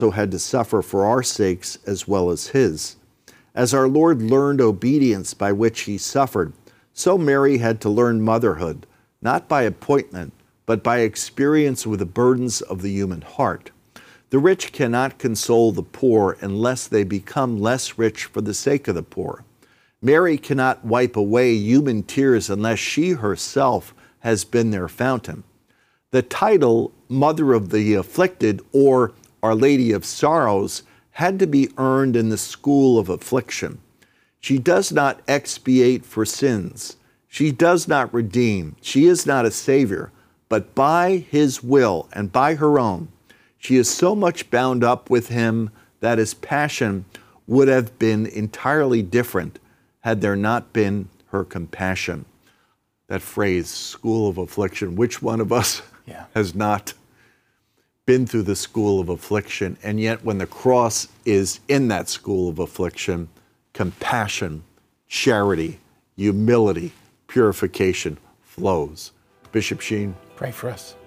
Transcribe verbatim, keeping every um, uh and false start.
had to suffer for our sakes as well as his. As our Lord learned obedience by which he suffered, so Mary had to learn motherhood, not by appointment, but by experience with the burdens of the human heart. The rich cannot console the poor unless they become less rich for the sake of the poor. Mary cannot wipe away human tears unless she herself has been their fountain. The title, Mother of the Afflicted, or Our Lady of Sorrows, had to be earned in the school of affliction. She does not expiate for sins. She does not redeem. She is not a savior, but by his will and by her own, she is so much bound up with him that his passion would have been entirely different had there not been her compassion. That phrase, school of affliction, which one of us yeah. has not been through the school of affliction? And yet when the cross is in that school of affliction, compassion, charity, humility, purification flows. Bishop Sheen. Pray for us.